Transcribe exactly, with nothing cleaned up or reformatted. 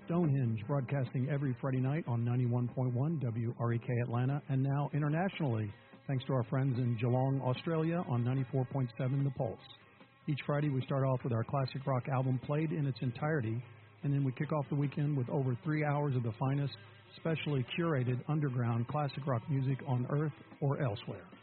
Stonehenge, broadcasting every Friday night on ninety-one point one W R E K Atlanta, and now internationally, thanks to our friends in Geelong, Australia, on ninety-four point seven The Pulse. Each Friday, we start off with our classic rock album played in its entirety, and then we kick off the weekend with over three hours of the finest, specially curated underground classic rock music on Earth or elsewhere.